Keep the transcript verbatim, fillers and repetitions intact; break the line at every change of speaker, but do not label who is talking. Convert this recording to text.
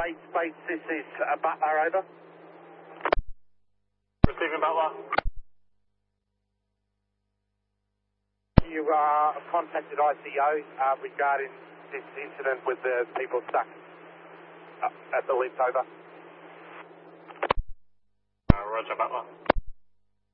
Space, space, this is uh, Butler, over.
Receiving Butler.
You uh, contacted I C O uh, regarding this incident with the people stuck uh, at the lift, over.
Uh, Roger, Butler.